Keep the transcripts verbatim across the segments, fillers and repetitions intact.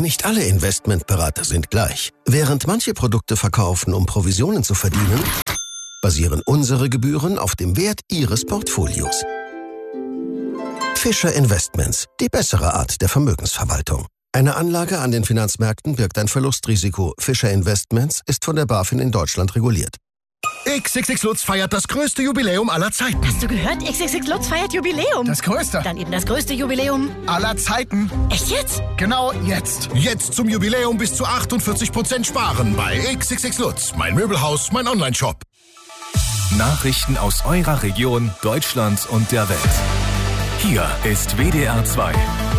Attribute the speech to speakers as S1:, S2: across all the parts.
S1: Nicht alle Investmentberater sind gleich. Während manche Produkte verkaufen, um Provisionen zu verdienen, basieren unsere Gebühren auf dem Wert Ihres Portfolios. Fischer Investments, die bessere Art der Vermögensverwaltung. Eine Anlage an den Finanzmärkten birgt ein Verlustrisiko. Fischer Investments ist von der BaFin in Deutschland reguliert.
S2: X X X Lutz feiert das größte Jubiläum aller Zeiten.
S3: Hast du gehört? X X X Lutz feiert Jubiläum.
S2: Das größte?
S3: Dann eben das größte Jubiläum
S2: aller Zeiten.
S3: Echt jetzt?
S2: Genau jetzt. Jetzt zum Jubiläum bis zu achtundvierzig Prozent sparen bei X X X Lutz. Mein Möbelhaus, mein Onlineshop.
S4: Nachrichten aus eurer Region, Deutschland und der Welt. Hier ist W D R zwei.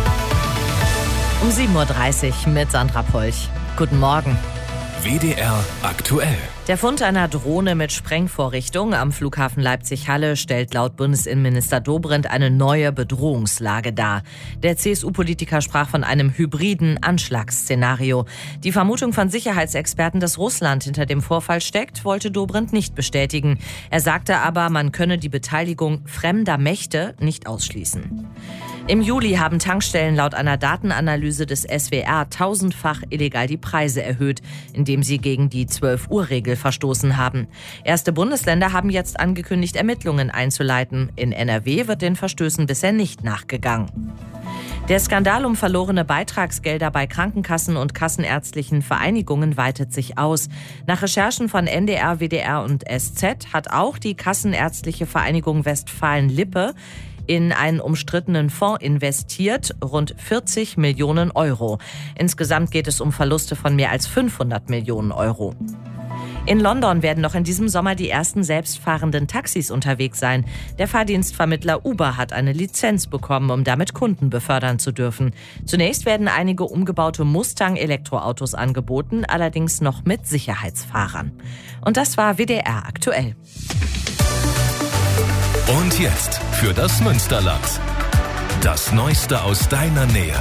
S5: Um sieben Uhr dreißig mit Sandra Polch. Guten Morgen.
S4: W D R aktuell.
S5: Der Fund einer Drohne mit Sprengvorrichtung am Flughafen Leipzig-Halle stellt laut Bundesinnenminister Dobrindt eine neue Bedrohungslage dar. Der C S U-Politiker sprach von einem hybriden Anschlagsszenario. Die Vermutung von Sicherheitsexperten, dass Russland hinter dem Vorfall steckt, wollte Dobrindt nicht bestätigen. Er sagte aber, man könne die Beteiligung fremder Mächte nicht ausschließen. Im Juli haben Tankstellen laut einer Datenanalyse des S W R tausendfach illegal die Preise erhöht, indem sie gegen die zwölf-Uhr-Regel verstoßen haben. Erste Bundesländer haben jetzt angekündigt, Ermittlungen einzuleiten. In N R W wird den Verstößen bisher nicht nachgegangen. Der Skandal um verlorene Beitragsgelder bei Krankenkassen und kassenärztlichen Vereinigungen weitet sich aus. Nach Recherchen von N D R, W D R und S Z hat auch die Kassenärztliche Vereinigung Westfalen-Lippe in einen umstrittenen Fonds investiert, rund vierzig Millionen Euro. Insgesamt geht es um Verluste von mehr als fünfhundert Millionen Euro. In London werden noch in diesem Sommer die ersten selbstfahrenden Taxis unterwegs sein. Der Fahrdienstvermittler Uber hat eine Lizenz bekommen, um damit Kunden befördern zu dürfen. Zunächst werden einige umgebaute Mustang-Elektroautos angeboten, allerdings noch mit Sicherheitsfahrern. Und das war W D R aktuell.
S4: Und jetzt für das Münsterland. Das Neueste aus deiner Nähe.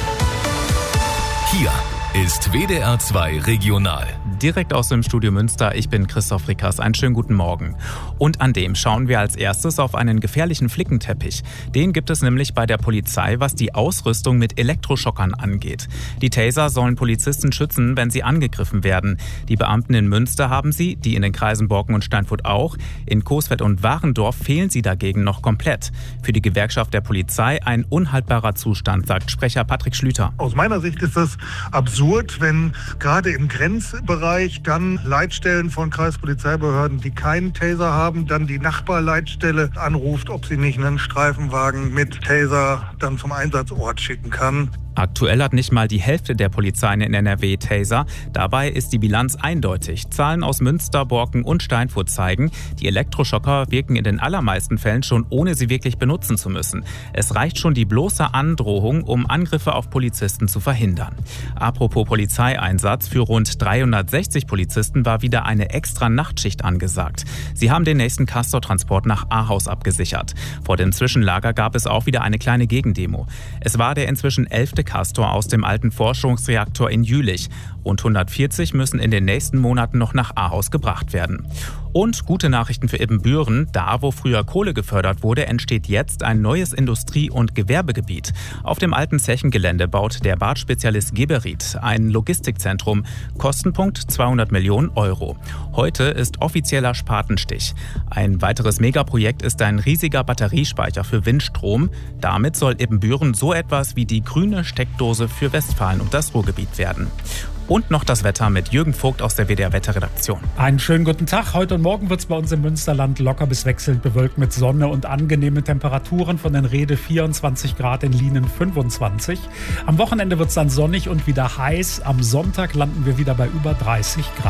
S4: Hier ist W D R zwei Regional.
S6: Direkt aus dem Studio Münster, ich bin Christoph Rickers. Einen schönen guten Morgen. Und an dem schauen wir als erstes auf einen gefährlichen Flickenteppich. Den gibt es nämlich bei der Polizei, was die Ausrüstung mit Elektroschockern angeht. Die Taser sollen Polizisten schützen, wenn sie angegriffen werden. Die Beamten in Münster haben sie, die in den Kreisen Borken und Steinfurt auch. In Coesfeld und Warendorf fehlen sie dagegen noch komplett. Für die Gewerkschaft der Polizei ein unhaltbarer Zustand, sagt Sprecher Patrick Schlüter.
S7: Aus meiner Sicht ist das absurd, wenn gerade im Grenzbereich dann Leitstellen von Kreispolizeibehörden, die keinen Taser haben, dann die Nachbarleitstelle anruft, ob sie nicht einen Streifenwagen mit Taser dann zum Einsatzort schicken kann.
S6: Aktuell hat nicht mal die Hälfte der Polizeien in N R W Taser. Dabei ist die Bilanz eindeutig. Zahlen aus Münster, Borken und Steinfurt zeigen, die Elektroschocker wirken in den allermeisten Fällen schon, ohne sie wirklich benutzen zu müssen. Es reicht schon die bloße Androhung, um Angriffe auf Polizisten zu verhindern. Apropos Polizeieinsatz, für rund dreihundertsechzig Polizisten war wieder eine extra Nachtschicht angesagt. Sie haben den nächsten Castor-Transport nach Ahaus abgesichert. Vor dem Zwischenlager gab es auch wieder eine kleine Gegendemo. Es war der inzwischen elfte Castor aus dem alten Forschungsreaktor in Jülich. Rund hundertvierzig müssen in den nächsten Monaten noch nach Ahaus gebracht werden. Und gute Nachrichten für Ibbenbüren. Da, wo früher Kohle gefördert wurde, entsteht jetzt ein neues Industrie- und Gewerbegebiet. Auf dem alten Zechengelände baut der Bartspezialist Geberit ein Logistikzentrum. Kostenpunkt zweihundert Millionen Euro. Heute ist offizieller Spatenstich. Ein weiteres Megaprojekt ist ein riesiger Batteriespeicher für Windstrom. Damit soll Ibbenbüren so etwas wie die grüne Steckdose für Westfalen und das Ruhrgebiet werden. Und noch das Wetter mit Jürgen Vogt aus der W D R-Wetterredaktion.
S8: Einen schönen guten Tag. Heute und morgen wird es bei uns im Münsterland locker bis wechselnd bewölkt mit Sonne und angenehmen Temperaturen von den Rede vierundzwanzig Grad, in Lienen fünfundzwanzig. Am Wochenende wird es dann sonnig und wieder heiß. Am Sonntag landen wir wieder bei über dreißig Grad.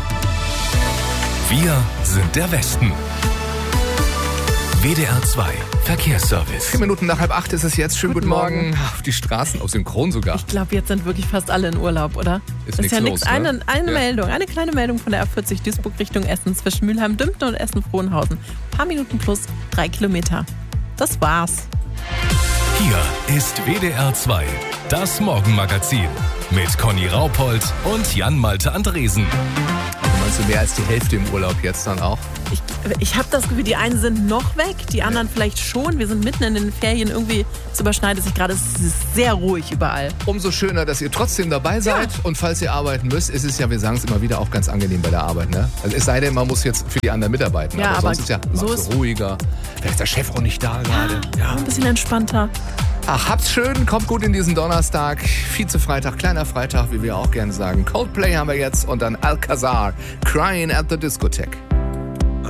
S4: Wir sind der Westen. W D R zwei Verkehrsservice.
S9: Vier Minuten nach halb acht ist es jetzt. Schönen guten, guten Morgen. Morgen. Auf die Straßen, aus Synchron sogar.
S10: Ich glaube, jetzt sind wirklich fast alle in Urlaub, oder?
S9: Ist, ist ja nichts.
S10: Eine, eine
S9: ja.
S10: Meldung, eine kleine Meldung von der A vierzig Duisburg Richtung Essen zwischen Mülheim-Dümpten und Essen-Frohnhausen. Ein paar Minuten plus drei Kilometer. Das war's.
S4: Hier ist W D R zwei, das Morgenmagazin mit Conny Raupold und Jan Malte Andresen.
S9: Mal Meinst du mehr als die Hälfte im Urlaub jetzt dann auch?
S10: Ich, ich habe das Gefühl, die einen sind noch weg, die anderen ja. vielleicht schon. Wir sind mitten in den Ferien, irgendwie es überschneidet sich gerade. Es ist sehr ruhig überall.
S9: Umso schöner, dass ihr trotzdem dabei seid. Ja. Und falls ihr arbeiten müsst, ist es ja, wir sagen es immer wieder, auch ganz angenehm bei der Arbeit. Ne? Also es sei denn, man muss jetzt für die anderen mitarbeiten.
S10: Ja,
S9: aber,
S10: aber
S9: sonst ist ja
S10: so
S9: so
S10: ist
S9: ruhiger. Vielleicht ist der Chef auch nicht da gerade.
S10: Ja, ein bisschen entspannter.
S9: Ach, habt's schön, kommt gut in diesen Donnerstag. Vize-Freitag, kleiner Freitag, wie wir auch gerne sagen. Coldplay haben wir jetzt und dann Alcazar, Crying at the Discotheque.